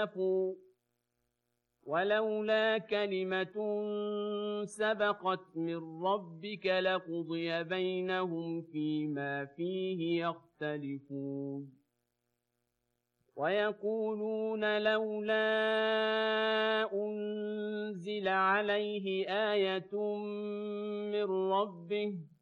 ولولا كلمة سبقت من ربك لقضي بينهم فيما فيه يختلفون ويقولون لولا أنزل عليه آية من ربه